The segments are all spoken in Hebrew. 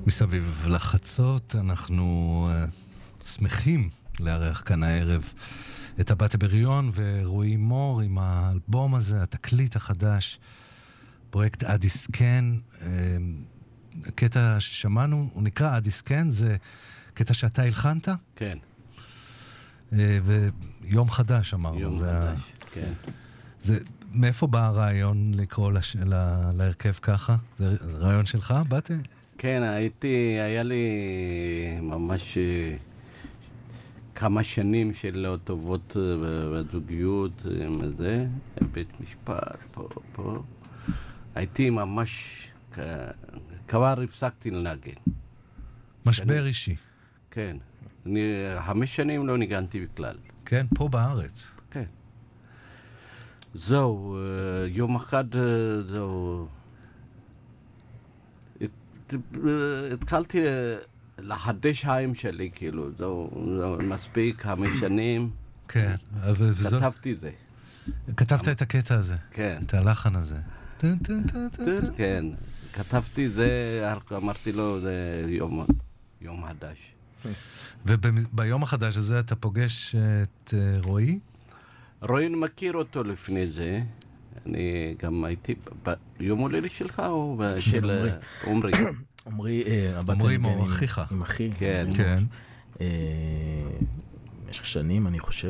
מסביב לחצות אנחנו שמחים לארח כאן הערב את הבאטה בריון ורועי מור עם האלבום הזה, התקליט החדש, פרויקט אדיסקן. הקטע ששמענו, הוא נקרא אדיסקן, זה קטע שאתה הלחנת? כן. ויום חדש אמרנו. יום חדש, כן. זה, מאיפה בא הרעיון לקרוא להרכב ככה? זה רעיון שלך, באטה? כן, היה לי ממש כמה שנים של לא טובות בזוגיות, זה, בית משפט, פה. הייתי ממש, כבר הפסקתי לנגן. משבר אישי. כן. 5 שנים לא ניגנתי בכלל. כן, פה בארץ. כן. זהו, יום אחד, זהו, התחלתי לחדש חיים שלי, כאילו, זהו, מספיק 5 שנים. כן. כתבתי זה. כתבת את הקטע הזה. כן. את הלחן הזה. כן. כתבתי זה, אמרתי לו, זה יום חדש. וביום החדש הזה אתה פוגש את רועי? רועי מכיר אותו לפני זה. אני גם הייתי ביום הולדת שלך או של עומרי? עומרי מור, אחיך. עם אחי. כן. כן. במשך שנים אני חושב,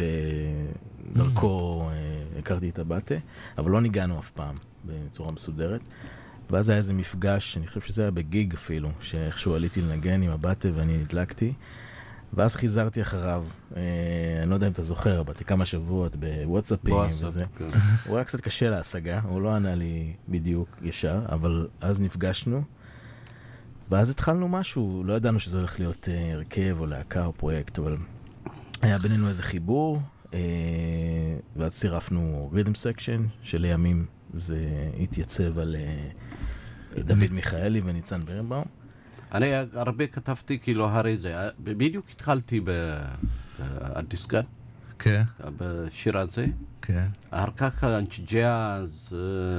ודרכו הכרתי את הבאטה, אבל לא ניגענו אף פעם בצורה מסודרת. ואז היה איזה מפגש, אני חושב שזה היה בגיג אפילו, שאיכשהו עליתי לנגן עם הבאטה ואני נדלקתי. ואז חיזרתי אחריו, אני לא יודע אם אתה זוכר, באתי כמה שבועות בוואטסאפים וזה. הוא היה קצת קשה להשגה, הוא לא ענה לי בדיוק ישר, אבל אז נפגשנו, ואז התחלנו משהו, לא ידענו שזה הולך להיות הרכב או להקה או פרויקט, אבל היה בינינו איזה חיבור, ואז צירפנו רית'ם סקשן, שלימים זה התייצב על דוד מיכאלי וניצן ברנבאום. אני הרבה כתבתי כאילו הרי זה, בדיוק התחלתי באדיסקן, כן. בשיר הזה. כן. אחר כך אנשי ג'אז,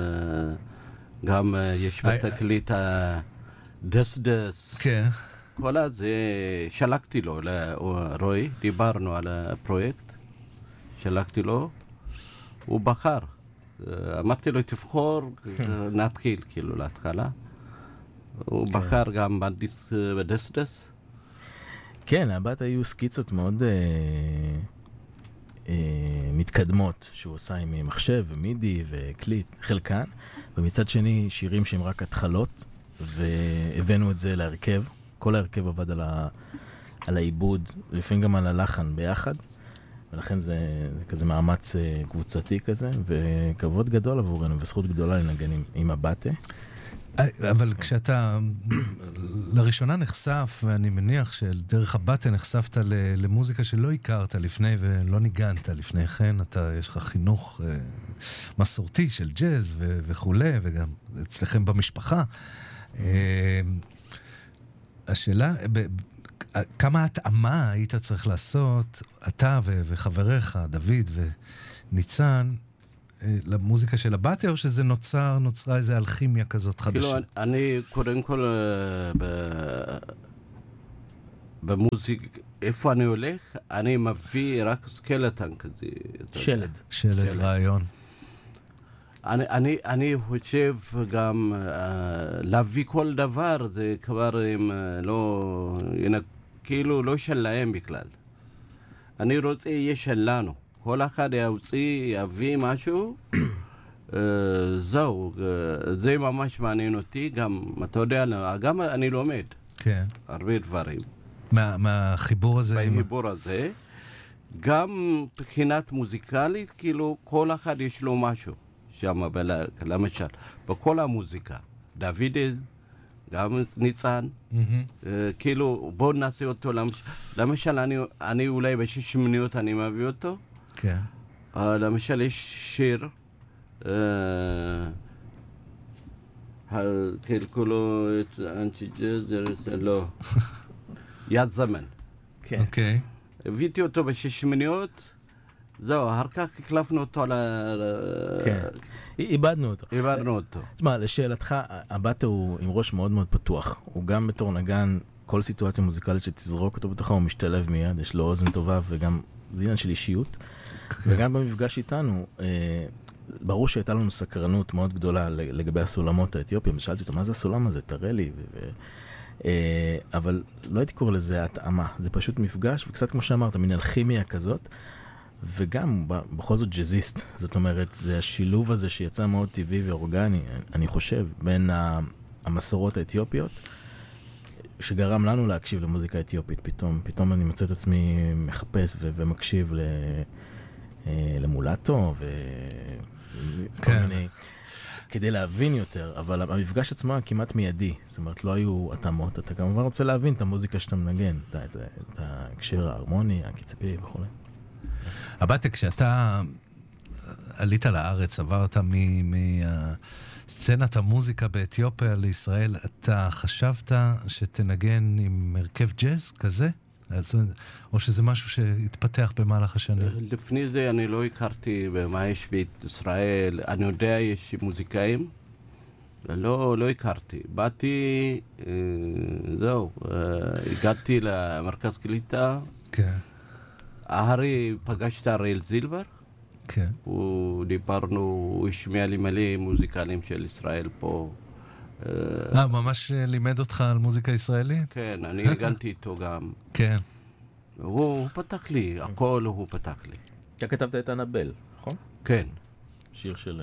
גם יש בתקליט דס. כן. כל הזה שלחתי לו, לרועי, דיברנו על הפרויקט, שלחתי לו, הוא בחר. אמרתי לו, תבחור, נתחיל כאילו להתחלה. הוא בחר גם בדס. כן, הבת היו סקיצות מאוד מתקדמות שהוא עושה עם מחשב ומידי וקליט, חלקן, ומצד שני שירים שהם רק התחלות, והבאנו את זה להרכב. כל ההרכב עבד על העיבוד, לפעמים גם על הלחן ביחד, ולכן זה כזה מאמץ קבוצתי כזה, וכבוד גדול עבורנו, וזכות גדולה לנגן עם הבאטה. אבל כשאתה לראשונה נחשף, ואני מניח שדרך הבאטה נחשפת למוזיקה שלא הכרת לפני ולא ניגנת לפני כן, יש לך חינוך מסורתי של ג'אז וכולי, וגם אצלכם במשפחה. השאלה, כמה התאמה היית צריך לעשות, אתה וחבריך, דוד וניצן, למוזיקה של הבאטה, או שזה נוצרה איזו אלכימיה כזאת חדשה? כאילו, אני קודם כל במוזיק, איפה אני הולך, אני מביא רק סקלטן כזה. שלד, רעיון. אני חושב גם להביא כל דבר, זה כבר לא, כאילו לא שלהם בכלל. אני רוצה, יהיה שלנו. כל אחד יביא משהו, זהו, זה ממש מעניין אותי, גם, אתה יודע, גם אני לומד. כן. הרבה דברים. מהחיבור הזה? מהחיבור הזה. גם מבחינת מוזיקלית, כאילו, כל אחד יש לו משהו שם, למשל, בכל המוזיקה. דוד, גם ניצן, כאילו, בואו נעשה אותו, למשל, אני אולי ב6 מיניות אני מביא אותו, כן. למשל יש שיר, כולו את אנשי ג'אז, לא, יד זמן. אוקיי. הבאתי אותו ב6 מיניות, זהו, אחר כך הקלפנו אותו כן. איבדנו אותו. איבדנו אותו. תשמע, לשאלתך, הבטה הוא עם ראש מאוד מאוד פתוח. הוא גם בתור נגן, כל סיטואציה מוזיקלית שתזרוק אותו בתוכה, הוא משתלב מיד, יש לו אוזן טובה וגם זה עניין של אישיות. וגם במפגש איתנו, ברור שהייתה לנו סקרנות מאוד גדולה לגבי הסולמות האתיופיים, ושאלתי אותו, מה זה הסולם הזה? תראה לי. אבל לא הייתי קורא לזה התאמה, זה פשוט מפגש, וקצת כמו שאמרת, מין אלכימיה כזאת, וגם בכל זאת ג'זיסט. זאת אומרת, זה השילוב הזה שיצא מאוד טבעי ואורגני, אני חושב, בין המסורות האתיופיות, שגרם לנו להקשיב למוזיקה האתיופית. פתאום אני מצא את עצמי מחפש ומקשיב למולטו וכל מיני, כדי להבין יותר, אבל המפגש עצמו היה כמעט מיידי, זאת אומרת, לא היו התאמות, אתה כמובן רוצה להבין את המוזיקה שאתה מנגן, את ההקשר ההרמוני, הקצבי וכו'. הבטה, כשאתה עלית לארץ, עברת מסצנת המוזיקה באתיופיה לישראל, אתה חשבת שתנגן עם הרכב ג'אז כזה? או שזה משהו שהתפתח במהלך השנים? לפני זה אני לא הכרתי במה יש בישראל. אני יודע, יש מוזיקאים. לא הכרתי. באתי, זהו, הגעתי למרכז קליטה. כן. פגשת אריאל זילבר. כן. הוא השמיע לי מלא מוזיקלים של ישראל פה. ממש לימד אותך על מוזיקה ישראלית? כן, אני הגנתי איתו גם. כן. הוא פתח לי, הכל הוא פתח לי. אתה כתבת את אנבל, נכון? כן. שיר של...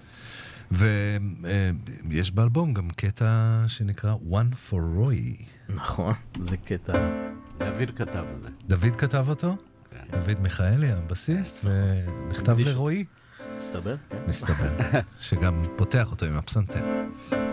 ויש באלבום גם קטע שנקרא One for Roy. נכון, זה קטע... דוד כתב את זה. דוד כתב אותו? כן. דוד מיכאלי, הבסיסט, ונכתב לרועי. מסתבר? כן. מסתבר, שגם פותח אותו עם הפסנתר.